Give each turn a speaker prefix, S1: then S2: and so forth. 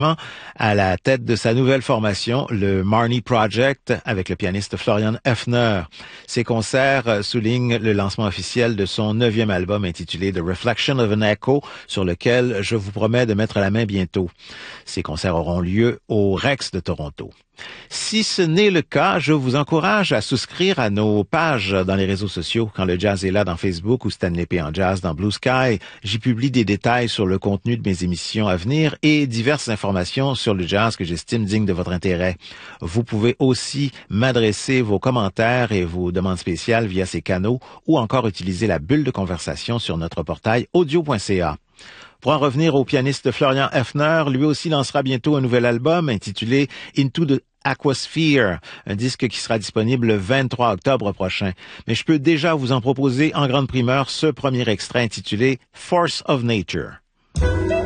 S1: à la tête de sa nouvelle formation, le Marnie Project, avec le pianiste Florian Effner. Ces concerts soulignent le lancement officiel de son 9e album intitulé The Reflection of an Echo, sur lequel je vous promets de mettre la main bientôt. Ces concerts auront lieu au Rex de Toronto. Si ce n'est le cas, je vous encourage à souscrire à nos pages dans les réseaux sociaux. Quand le jazz est là dans Facebook ou Stanley P. en jazz dans Blue Sky, j'y publie des détails sur le contenu de mes émissions à venir et diverses informations sur le jazz que j'estime digne de votre intérêt. Vous pouvez aussi m'adresser vos commentaires et vos demandes spéciales via ces canaux ou encore utiliser la bulle de conversation sur notre portail audio.ca. Pour en revenir au pianiste Florian Effner, lui aussi lancera bientôt un nouvel album intitulé Into the Aquasphere, un disque qui sera disponible le 23 octobre prochain. Mais je peux déjà vous en proposer en grande primeur ce premier extrait intitulé Force of Nature.